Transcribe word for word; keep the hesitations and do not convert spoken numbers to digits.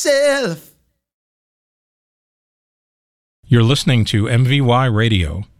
myself. You're listening to M V Y Radio.